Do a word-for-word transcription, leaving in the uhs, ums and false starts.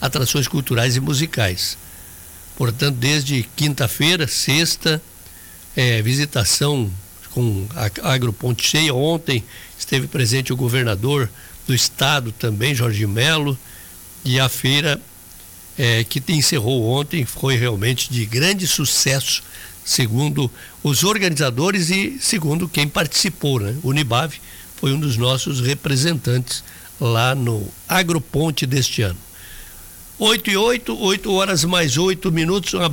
atrações culturais e musicais. Portanto, desde quinta-feira, sexta, é, visitação com a Agroponte cheia. Ontem esteve presente o governador do estado também, Jorge Melo, e a feira é, que encerrou ontem foi realmente de grande sucesso, segundo os organizadores e segundo quem participou, né? O Unibave foi um dos nossos representantes lá no Agroponte deste ano. oito e oito, oito horas mais oito minutos. Um